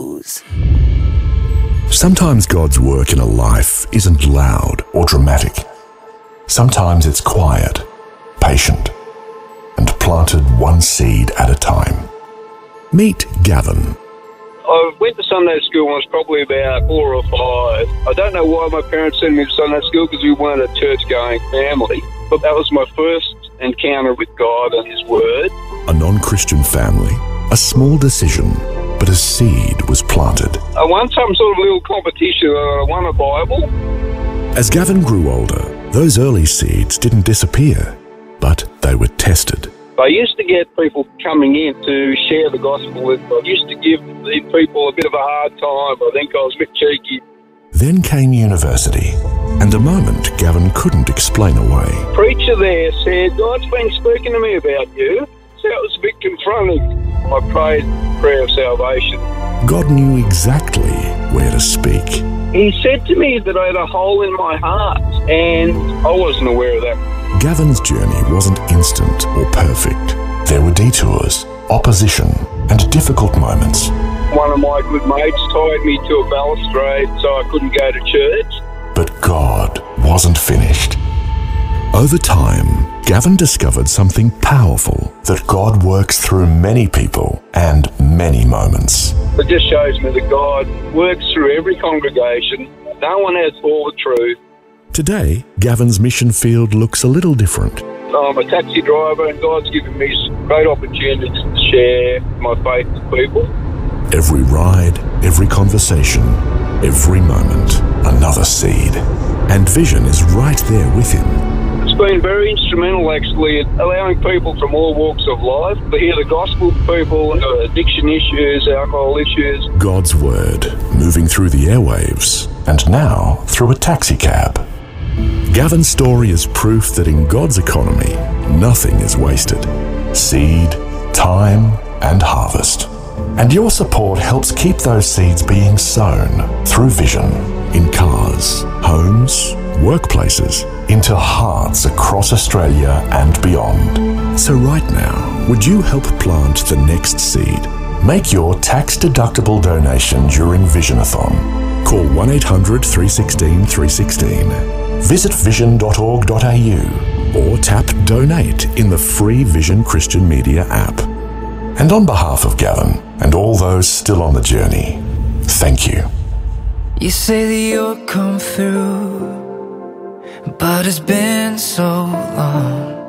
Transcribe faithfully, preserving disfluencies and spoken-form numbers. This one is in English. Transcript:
knows. Sometimes God's work in a life isn't loud or dramatic. Sometimes it's quiet, patient, and planted one seed at a time. Meet Gavin. I went to Sunday school when I was probably about four or five. I don't know why my parents sent me to Sunday school because we weren't a church-going family. But that was my first encounter with God and His Word. A non-Christian family, a small decision, but a seed was planted. I won some sort of little competition. I won a Bible. As Gavin grew older, those early seeds didn't disappear, but they were tested. I used to get people coming in to share the gospel with. I used to give the people a bit of a hard time. I think I was a bit cheeky. Then came university, and a moment Gavin couldn't explain away. The preacher there said, God's been speaking to me about you. So it was a bit confronting. I prayed the prayer of salvation. God knew exactly where to speak. He said to me that I had a hole in my heart, and I wasn't aware of that. Gavin's journey wasn't instant or perfect. There were detours, opposition, and difficult moments. One of my good mates tied me to a balustrade so I couldn't go to church. But God wasn't finished. Over time, Gavin discovered something powerful, that God works through many people and many moments. It just shows me that God works through every congregation. No one has all the truth. Today, Gavin's mission field looks a little different. I'm a taxi driver and God's given me great opportunities to share my faith with people. Every ride, every conversation, every moment, another seed. And Vision is right there with him. It's been very instrumental, actually, in allowing people from all walks of life to hear the gospel, people, addiction issues, alcohol issues. God's Word, moving through the airwaves, and now through a taxi cab. Gavin's story is proof that in God's economy, nothing is wasted. Seed, time, and harvest. And your support helps keep those seeds being sown through Vision in cars, homes, workplaces, into hearts across Australia and beyond. So right now, would you help plant the next seed? Make your tax-deductible donation during Visionathon. Call one eight hundred, three one six, three one six. Visit vision dot org dot a u or tap Donate in the free Vision Christian Media app. And on behalf of Gavin and all those still on the journey, thank you. You say that you'll come through, but it's been so long.